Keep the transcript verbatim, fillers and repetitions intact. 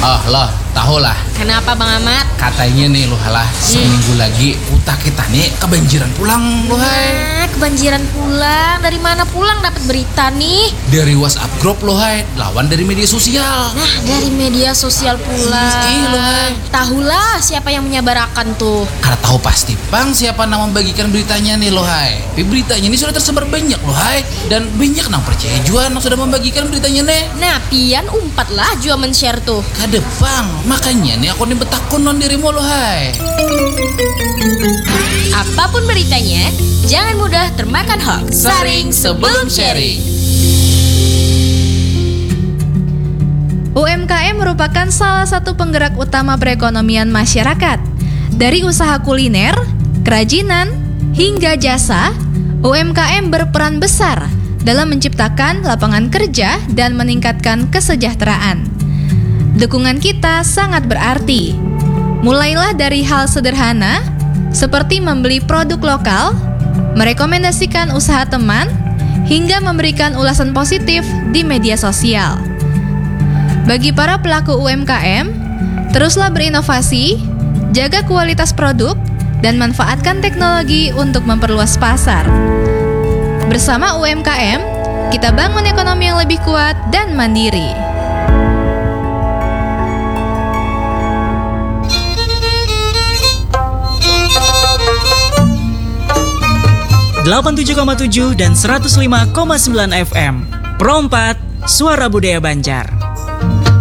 Oh loh, tahu lah. Kenapa Bang Ahmad? Katanya nih lu halah seminggu lagi utak kita nih kebanjiran pulang lu hai. Nah, kebanjiran pulang. Dari mana pulang dapat berita nih? Dari WhatsApp grup lu hai, lawan dari media sosial. Nah, dari media sosial pula. Ih lu hai. Tahulah siapa yang menyabarakan tuh. Karena tahu pasti Bang siapa nama membagikan beritanya nih lo hai. Tapi beritanya ini sudah tersebar banyak lo hai. Dan banyak nang percaya juga nang sudah membagikan beritanya nih. Nah, pian umpat lah jua men-share tuh. Kade Bang, makanya nih aku nih betakun non dirimu lo hai. Apapun beritanya, jangan mudah termakan hoax. Saring sebelum sharing. U M K M merupakan salah satu penggerak utama perekonomian masyarakat. Dari usaha kuliner, kerajinan, hingga jasa, U M K M berperan besar dalam menciptakan lapangan kerja dan meningkatkan kesejahteraan. Dukungan kita sangat berarti. Mulailah dari hal sederhana, seperti membeli produk lokal, merekomendasikan usaha teman, hingga memberikan ulasan positif di media sosial. Bagi para pelaku U M K M, teruslah berinovasi, jaga kualitas produk, dan manfaatkan teknologi untuk memperluas pasar. Bersama U M K M, kita bangun ekonomi yang lebih kuat dan mandiri. delapan puluh tujuh koma tujuh dan seratus lima koma sembilan F M Pro empat, Suara Budaya Banjar.